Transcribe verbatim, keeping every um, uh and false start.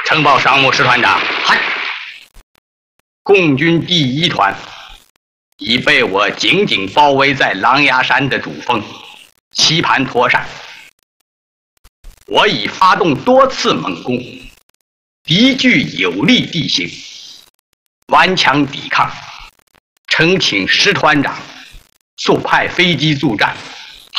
呈报商务师团长。嗨，共军第一团已被我紧紧包围在狼牙山的主峰，棋盘妥善。我已发动多次猛攻，敌据有利地形，顽强抵抗。诚请师团长速派飞机助战，